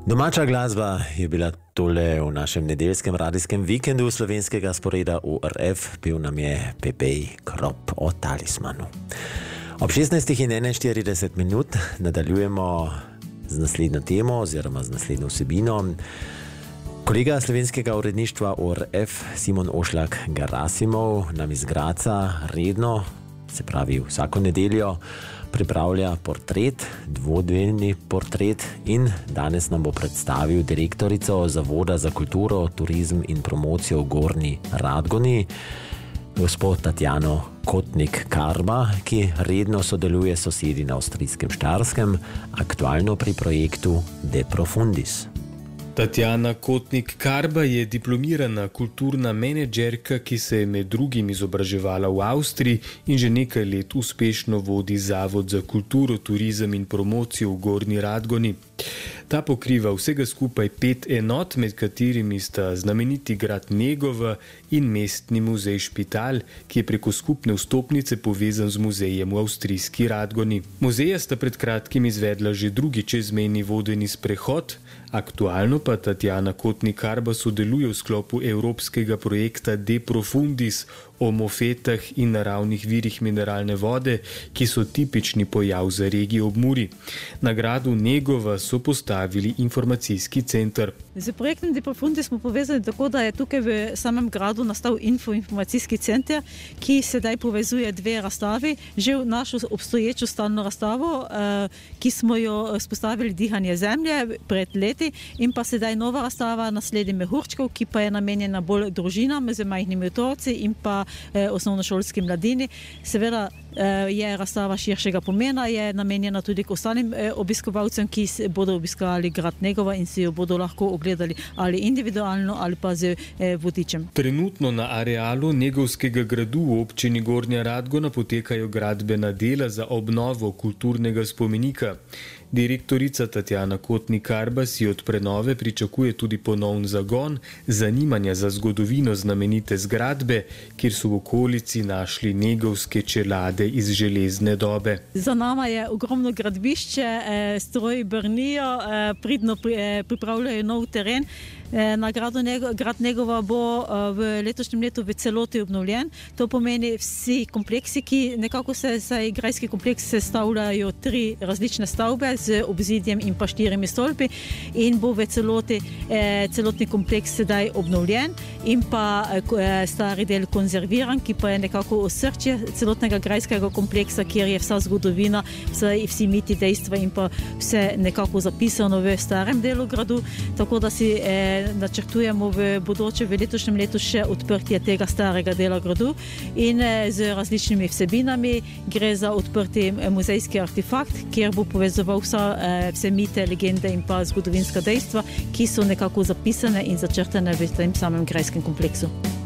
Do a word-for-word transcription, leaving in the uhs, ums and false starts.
Domača glasba je bila tole v našem nedeljskem radijskem vikendu slovenskega sporeda U R F. Pil nam je Pepej Krop o Talismanu. Ob šestnajstih in enainštirideset minut nadaljujemo z naslednjo temo oziroma z naslednjo vsebino. Kolega slovenskega uredništva U R F Simon Ošlak Gerasimov nam iz Graca redno, se pravi vsako nedeljo, pripravlja portret, dvodnevni portret, in danes nam bo predstavil direktorico Zavoda za kulturo, turizem in promocijo v Gornji Radgoni, gospod Tatjano Kotnik Karba, ki redno sodeluje s sosedi na avstrijskem Štajerskem, aktualno pri projektu De Profundis. Tatjana Kotnik Karba je diplomirana kulturna menedžerka, ki se je med drugim izobraževala v Avstriji in že nekaj let uspešno vodi Zavod za kulturo, turizem in promocijo v Gornji Radgoni. Ta pokriva vsega skupaj pet enot, med katerimi sta znameniti grad Negova in mestni muzej Špital, ki je preko skupne vstopnice povezan z muzejem v avstrijski Radgoni. Muzeja sta pred kratkim izvedla že drugi čezmejni vodeni sprehod, aktualno pa Tatjana Kotnik Karba sodeluje v sklopu evropskega projekta De Profundis o mofetah in naravnih virih mineralne vode, ki so tipični pojav za regijo ob Muri. Na gradu Negova so postavili informacijski center. Z projektom De Profundis smo povezali tako, da je tukaj v samem gradu nastal info-informacijski center, ki sedaj povezuje dve razstavi, že v našo obstoječo stalno razstavo, ki smo jo spostavili Dihanje zemlje pred leti, in pa sedaj nova razstava Nasledje mehurčkov, ki pa je namenjena bolj družinam z majhnimi otroci in pa osnovnošolski mladini. Seveda je razstava širšega pomena, je namenjena tudi k ostalim obiskovalcem, ki bodo obiskovali grad Negova in si jo bodo lahko ogledali ali individualno ali pa z vodičem. Trenutno na arealu Negovskega gradu v občini Gornja Radgona potekajo gradbena dela za obnovo kulturnega spomenika. Direktorica Tatjana Kotnik Karba si od prenove pričakuje tudi ponovn zagon zanimanja za zgodovino znamenite zgradbe, kjer so v okolici našli negovske čelade iz železne dobe. Za nama je ogromno gradbišče, stroji brnijo, pridno pripravljajo nov teren. Na gradu Nego, grad Negova bo v letošnjem letu v celoti obnovljen. To pomeni vsi kompleksi, ki nekako se za igralski kompleks sestavljajo tri različne stavbe z obzidjem in pa štirimi stolpi, in bo v celoti celotni kompleks sedaj obnovljen in pa stari del konzerviran, ki pa je nekako osrčje celotnega igralskega kompleksa, kjer je vsa zgodovina, vsi miti, dejstva in pa vse nekako zapisano v starem delu gradu, tako da si načrtujemo v bodoče, v letošnjem letu še odprtje tega starega dela gradu in z različnimi vsebinami. Gre za odprti muzejski artefakt, kjer bo povezoval vsa, vse mite, legende in pa zgodovinska dejstva, ki so nekako zapisane in začrtane v tem samem grajskem kompleksu.